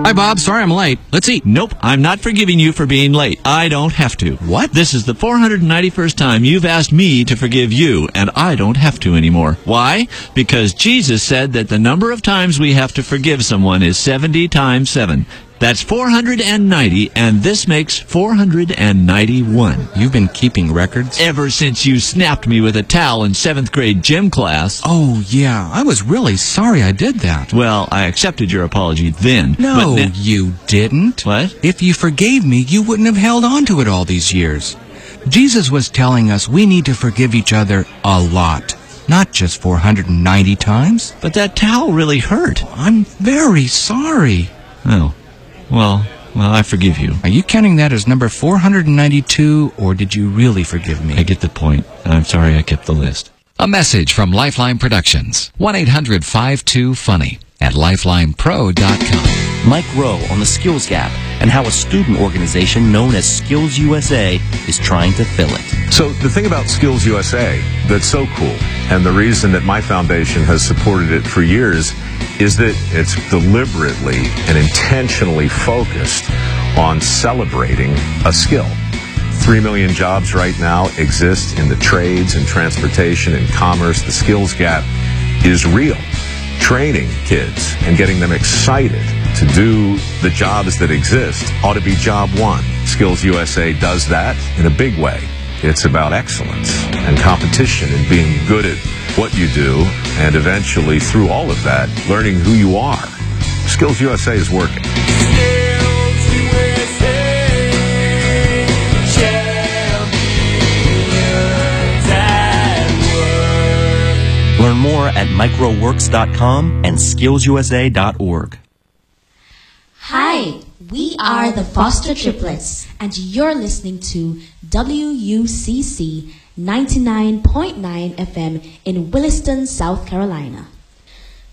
Hi, Bob. Sorry I'm late. Let's eat. Nope, I'm not forgiving you for being late. I don't have to. What? This is the 491st time you've asked me to forgive you, and I don't have to anymore. Why? Because Jesus said that the number of times we have to forgive someone is 70 times 7. That's 490, and this makes 491. You've been keeping records? Ever since you snapped me with a towel in 7th grade gym class. Oh, yeah. I was really sorry I did that. Well, I accepted your apology then. No, but you didn't. What? If you forgave me, you wouldn't have held on to it all these years. Jesus was telling us we need to forgive each other a lot. Not just 490 times. But that towel really hurt. I'm very sorry. Oh. Well, I forgive you. Are you counting that as number 492, or did you really forgive me? I get the point. I'm sorry I kept the list. A message from Lifeline Productions. 1-800-52-FUNNY at lifelinepro.com. Mike Rowe on the Skills Gap and how a student organization known as Skills USA is trying to fill it. So the thing about Skills USA that's so cool, and the reason that my foundation has supported it for years, is that it's deliberately and intentionally focused on celebrating a skill. 3 million jobs right now exist in the trades and transportation and commerce. The skills gap is real. Training kids and getting them excited to do the jobs that exist ought to be job one. Skills USA does that in a big way. It's about excellence and competition and being good at what you do, and eventually, through all of that, learning who you are. Skills USA is working. Learn more at microworks.com and skillsusa.org. Hi, we are the Foster Triplets, and you're listening to WUCC 99.9 FM in Williston, South Carolina.